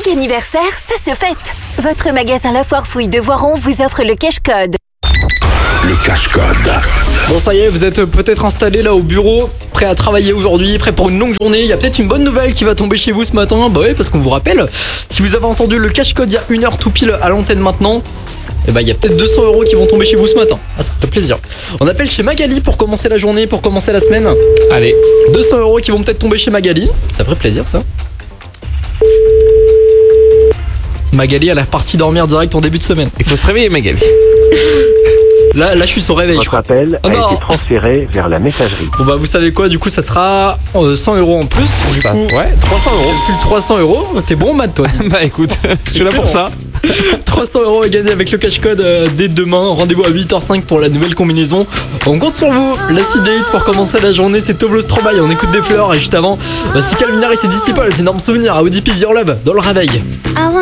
chaque anniversaire, ça se fête. Votre magasin La Foire Fouille de Voiron vous offre le cache-code. Le cache-code. Bon, ça y est, vous êtes peut-être installé là au bureau, prêt à travailler aujourd'hui, prêt pour une longue journée. Il y a peut-être une bonne nouvelle qui va tomber chez vous ce matin. Bah oui, parce qu'on vous rappelle, si vous avez entendu le cache-code il y a 1 heure tout pile à l'antenne maintenant, et bah il y a peut-être 200 € qui vont tomber chez vous ce matin. Ah, ça fait plaisir. On appelle chez Magali pour commencer la journée, pour commencer la semaine. Allez, 200 € qui vont peut-être tomber chez Magali. Ça ferait plaisir ça. Magali, elle est partie dormir direct en début de semaine. il faut se réveiller, Magali. Là, je suis son réveil. Votre appel a été transféré vers la messagerie. Bon bah vous savez quoi, du coup ça sera 100 € en plus. Du Ça, coup, ouais, 300 €. plus 300 €. T'es bon Matt toi. Bah écoute, je suis là pour ça. 300 € à gagner avec le cache-code dès demain. Rendez-vous à 8h05 pour la nouvelle combinaison. On compte sur vous. La suite des hits pour commencer la journée, c'est Toblo Stromae. On écoute des fleurs et juste avant, c'est Calvin Harris et Disciple. C'est énorme souvenir à ODP Your Love dans le réveil.